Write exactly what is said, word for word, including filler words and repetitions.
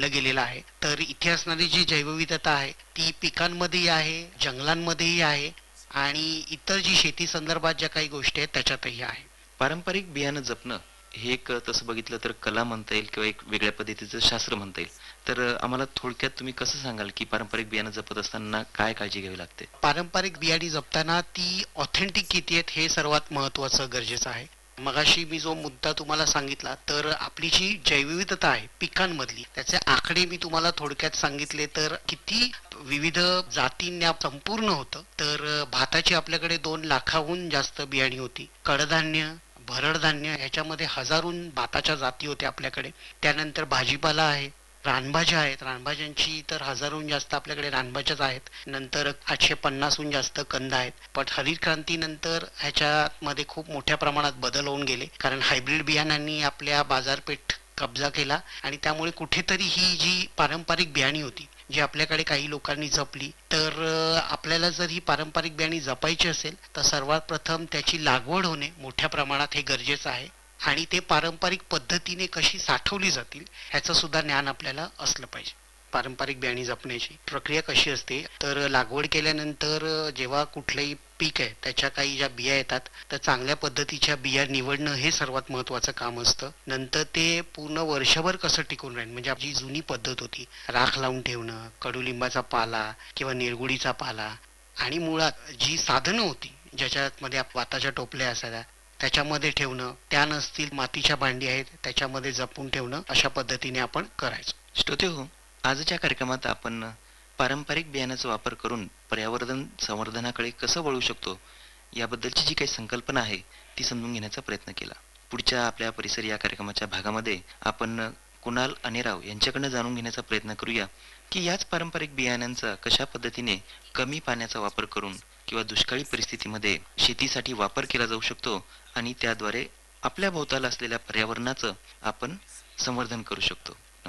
पाहिलं गेलेलं आहे. तर इथे असणारी जी जैवविविधता आहे ती पिकांमध्येही आहे, जंगलांमध्येही आहे आणि इतर जी शेती संदर्भात ज्या काही गोष्टी आहेत त्याच्यातही आहे. पारंपरिक बियाणं जपणं हे एक तसं बघितलं तर कला म्हणता येईल किंवा एक वेगळ्या पद्धतीचं शास्त्र म्हणता येईल. तर आम्हाला थोडक्यात तुम्ही कसं सांगाल की पारंपरिक बियाणं जपत असताना काय काळजी घ्यावी लागते? पारंपरिक बियाणी जपताना ती ऑथेंटिक किती आहेत हे सर्वात महत्त्वाचं गरजेचं आहे. मगाशी मी जो मुद्दा तुम्हाला सांगितला तर आपली जी जैवविविधता आहे पिकांमधली त्याचे आकडे मी तुम्हाला थोडक्यात सांगितले तर किती विविध जातींना संपूर्ण होतं. तर भाताची आपल्याकडे दोन लाखाहून जास्त बियाणी होती. कडधान्य, भरडधान्य ह्याच्यामध्ये हजारों भाताच्या जाती होत्या आपल्याकडे. त्यानंतर भाजीपाला आहे, रानभाज्या आहेत. रानभाज्यांची तर हजारोहून जास्त आपल्याकडे रानभाज्याच आहेत. नंतर आठशे पन्नासहून जास्त कंद आहेत. पण हरित क्रांतीनंतर ह्याच्यामध्ये खूप मोठ्या प्रमाणात बदल होऊन गेले कारण हायब्रिड बियाणांनी आपल्या बाजारपेठ कब्जा केला आणि त्यामुळे कुठेतरी ही जी पारंपरिक बियाणी होती जी आपल्याकडे काही लोकांनी जपली. तर आपल्याला जर ही पारंपरिक बियाणी जपायची असेल तर सर्वात प्रथम त्याची लागवड होणे मोठ्या प्रमाणात हे गरजेचं आहे आणि ते पारंपरिक पद्धतीने कशी साठवली जातील ह्याचं सुद्धा ज्ञान आपल्याला असलं पाहिजे. पारंपरिक बियाणी जपण्याची प्रक्रिया कशी असते तर लागवड केल्यानंतर जेव्हा कुठलंही पीक आहे त्याच्या काही ज्या बिया येतात तर चांगल्या पद्धतीच्या बिया निवडणं हे सर्वात महत्त्वाचं काम असतं. नंतर ते पूर्ण वर्षभर कसं टिकून राहील म्हणजे जी जुनी पद्धत होती राख लावून ठेवणं, कडुलिंबाचा पाला किंवा निरगुडीचा पाला आणि मुळात जी साधनं होती ज्याच्यामध्ये भाताच्या टोपल्या असायच्या त्याच्यामध्ये ठेवणं, त्या नसतील मातीच्या भांडी आहेत त्याच्यामध्ये जपून ठेवणं अशा पद्धतीने आपण करायचो. श्रोते हो, आजच्या कार्यक्रमात आपण पारंपरिक बियाण्याचा वापर करून पर्यावरण संवर्धनाकडे कसं वळू शकतो याबद्दलची जी काही संकल्पना आहे ती समजून घेण्याचा प्रयत्न केला. पुढच्या आपल्या परिसर या कार्यक्रमाच्या भागामध्ये आपण कुणाल अनेराव यांच्याकडनं जाणून घेण्याचा प्रयत्न करूया की याच पारंपरिक बियाण्यांचा कशा पद्धतीने कमी पाण्याचा वापर करून किंवा दुष्काळी परिस्थितीमध्ये शेतीसाठी वापर केला जाऊ शकतो आणि त्याद्वारे आपल्या भोवताला असलेल्या पर्यावरणाचं आपण संवर्धन करू शकतो.